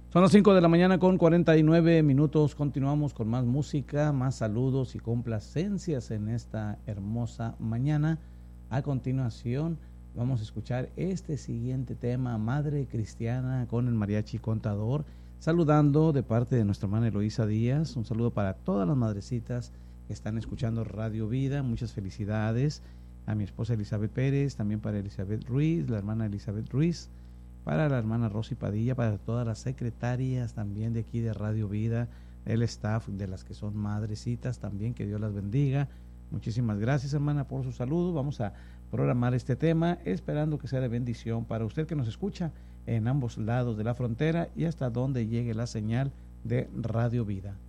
Son las 5 de la mañana con 49 minutos. Continuamos con más música, más saludos y complacencias en esta hermosa mañana. A continuación vamos a escuchar este siguiente tema, Madre Cristiana, con el Mariachi Contador. Saludando de parte de nuestra hermana Eloísa Díaz. Un saludo para todas las madrecitas que están escuchando Radio Vida. Muchas felicidades a mi esposa Elizabeth Pérez, también para Elizabeth Ruiz, la hermana Elizabeth Ruiz, para la hermana Rosy Padilla, para todas las secretarias también de aquí de Radio Vida, el staff de las que son madrecitas también, que Dios las bendiga. Muchísimas gracias, hermana, por su saludo. Vamos a programar este tema, esperando que sea de bendición para usted que nos escucha en ambos lados de la frontera y hasta donde llegue la señal de Radio Vida.